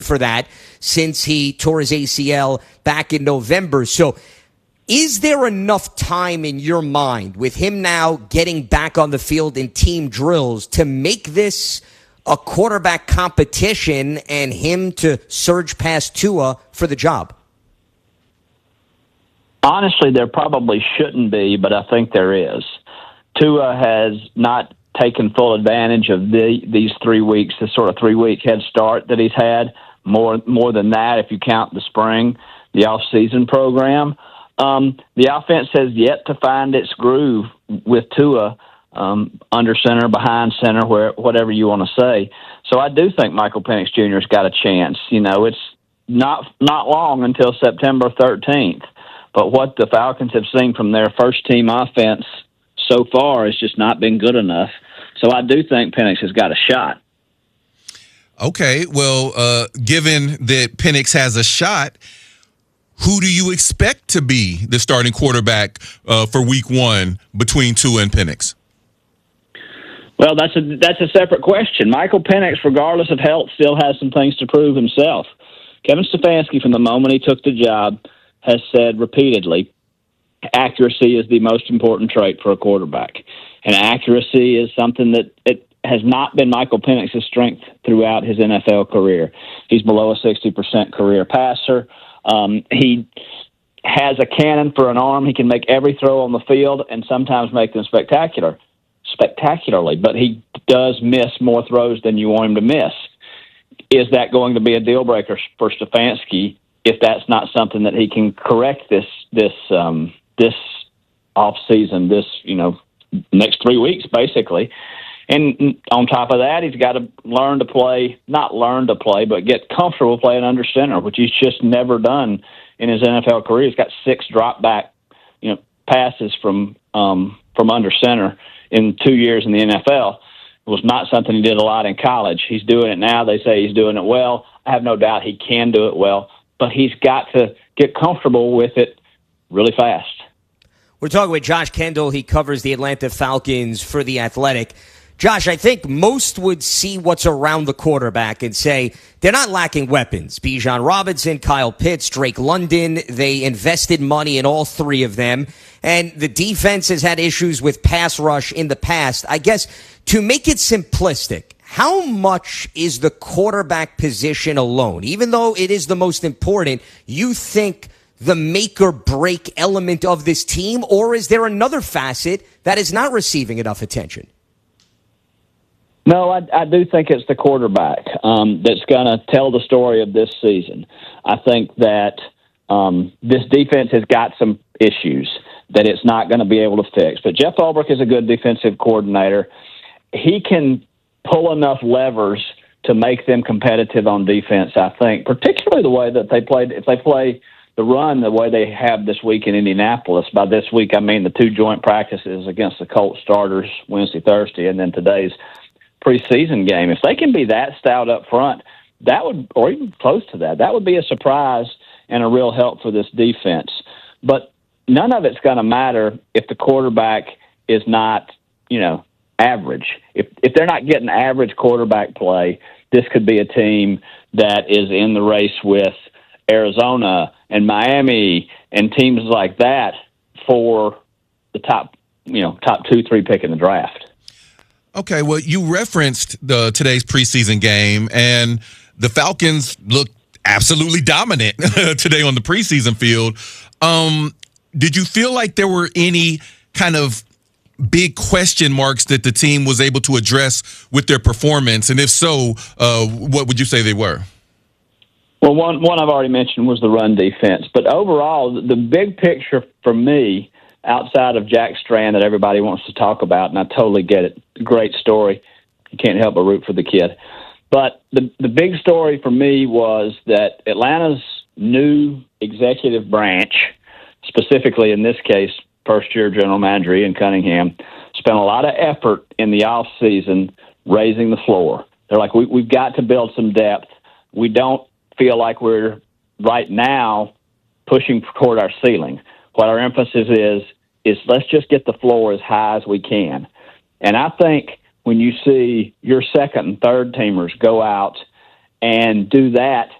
for that since he tore his ACL back in November. So is there enough time in your mind with him now getting back on the field in team drills to make this a quarterback competition and him to surge past Tua for the job? Honestly, there probably shouldn't be, but I think there is. Tua has not taken full advantage of these 3 weeks, this sort of 3-week head start that he's had. More than that, if you count the spring, the off-season program. The offense has yet to find its groove with Tua under center, behind center, whatever you want to say. So I do think Michael Penix Jr. has got a chance. It's not long until September 13th. But what the Falcons have seen from their first-team offense so far has just not been good enough. So I do think Penix has got a shot. Okay, well, given that Penix has a shot, who do you expect to be the starting quarterback for Week 1 between Tua and Penix? Well, that's a separate question. Michael Penix, regardless of health, still has some things to prove himself. Kevin Stefanski, from the moment he took the job, has said repeatedly, accuracy is the most important trait for a quarterback. And accuracy is something that it has not been Michael Penix's strength throughout his NFL career. He's below a 60% career passer. He has a cannon for an arm. He can make every throw on the field and sometimes make them spectacularly. But he does miss more throws than you want him to miss. Is that going to be a deal breaker for Stefanski if that's not something that he can correct this off season, next 3 weeks basically? And on top of that, he's got to but get comfortable playing under center, which he's just never done in his NFL career. He's got 6 drop back, passes from under center in 2 years in the NFL. It was not something he did a lot in college. He's doing it now. They say he's doing it well. I have no doubt he can do it well, but he's got to get comfortable with it really fast. We're talking with Josh Kendall. He covers the Atlanta Falcons for The Athletic. Josh, I think most would see what's around the quarterback and say they're not lacking weapons. Bijan Robinson, Kyle Pitts, Drake London, they invested money in all 3 of them. And the defense has had issues with pass rush in the past. I guess to make it simplistic, how much is the quarterback position alone, even though it is the most important, you think the make or break element of this team, or is there another facet that is not receiving enough attention? No, I do think it's the quarterback that's going to tell the story of this season. I think that this defense has got some issues that it's not going to be able to fix. But Jeff Ulbrich is a good defensive coordinator. He can pull enough levers to make them competitive on defense, I think, particularly the way that they played. If they play the run the way they have this week in Indianapolis, by this week I mean the 2 joint practices against the Colts starters Wednesday, Thursday, and then today's preseason game. If they can be that stout up front, that would, or even close to that would be a surprise and a real help for this defense. But none of it's going to matter if the quarterback is not, average. If they're not getting average quarterback play, this could be a team that is in the race with Arizona and Miami and teams like that for the top 2-3 pick in the draft. Okay, well, you referenced today's preseason game, and the Falcons looked absolutely dominant today on the preseason field. Did you feel like there were any kind of big question marks that the team was able to address with their performance? And if so, what would you say they were? Well, one I've already mentioned was the run defense. But overall, the big picture for me, outside of Jack Strand that everybody wants to talk about, and I totally get it, great story. You can't help but root for the kid. But the big story for me was that Atlanta's new executive branch, specifically in this case, first-year general manager Ian Cunningham, spent a lot of effort in the offseason raising the floor. They're like, we've got to build some depth. We don't feel like we're right now pushing toward our ceiling. What our emphasis is let's just get the floor as high as we can. And I think when you see your second and third teamers go out and do that